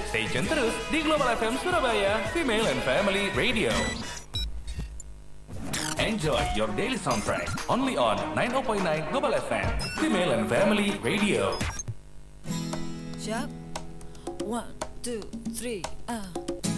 Stay tune terus di Global FM Surabaya, Female and Family Radio. Enjoy your daily soundtrack only on 90.9 Global FM, Female and Family Radio. Siap, 1, 2, 3,